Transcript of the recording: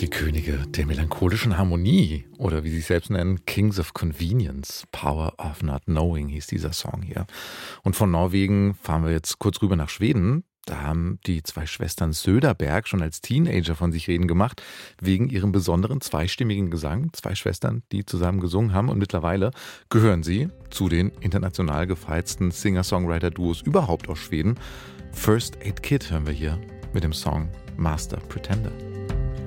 Die Könige der melancholischen Harmonie oder wie sie sich selbst nennen, Kings of Convenience, Power of Not Knowing hieß dieser Song hier. Und von Norwegen fahren wir jetzt kurz rüber nach Schweden. Da haben die zwei Schwestern Söderberg schon als Teenager von sich reden gemacht, wegen ihrem besonderen zweistimmigen Gesang. Zwei Schwestern, die zusammen gesungen haben und mittlerweile gehören sie zu den international gefeiertsten Singer-Songwriter-Duos überhaupt aus Schweden. First Aid Kit hören wir hier mit dem Song Master Pretender.